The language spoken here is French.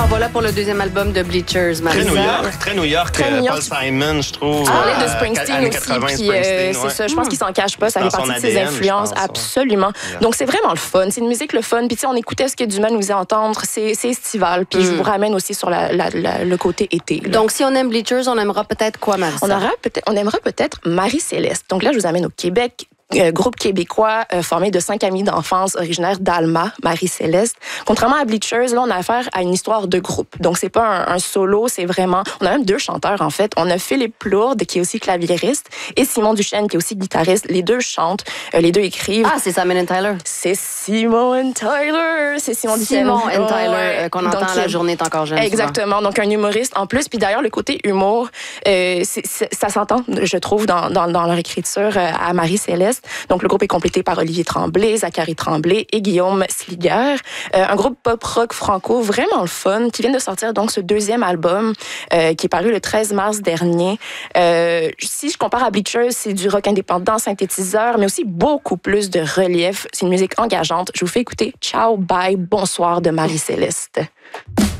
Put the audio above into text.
voilà pour le deuxième album de Bleachers, Très New Marisa. York, très New York. Très New York. Paul Simon, je trouve. Tu parlais de Springsteen années aussi, 80, puis Springsteen, c'est ouais. ça. Je pense qu'il s'en cache pas. Ça Dans fait partie son de ses ADN, influences, je pense, ouais. absolument. Yeah. Donc, c'est vraiment le fun. C'est une musique le fun. Puis, tu sais, on écoutait ce que Dumas nous faisait entendre. C'est estival. Puis, je vous ramène aussi sur le côté été. Là. Donc, si on aime Bleachers, on aimera peut-être quoi, Marisa? On aimera peut-être Marie-Céleste. Donc là, je vous amène au Québec. Groupe québécois formé de 5 amis d'enfance originaires d'Alma, Marie-Céleste. Contrairement à Bleachers, là, on a affaire à une histoire de groupe. Donc, c'est pas un solo, c'est vraiment... On a même 2 chanteurs, en fait. On a Philippe Plourde, qui est aussi claviériste, et Simon Duchesne, qui est aussi guitariste. Les 2 chantent, les 2 écrivent. Ah, c'est Simon and Tyler. C'est Simon Tyler. C'est Simon Duchesne. Simon and Tyler, Ouais. qu'on entend Donc, La journée est encore jeune. Exactement. Donc, un humoriste en plus. Puis d'ailleurs, le côté humour, ça s'entend, je trouve, dans leur écriture à Marie-Céleste. Donc, le groupe est complété par Olivier Tremblay, Zachary Tremblay et Guillaume Sliger. Un groupe pop-rock franco vraiment le fun qui vient de sortir donc ce 2e album qui est paru le 13 mars dernier. Si je compare à Bleachers, c'est du rock indépendant, synthétiseur, mais aussi beaucoup plus de relief. C'est une musique engageante. Je vous fais écouter Ciao, bye, bonsoir de Marie-Céleste.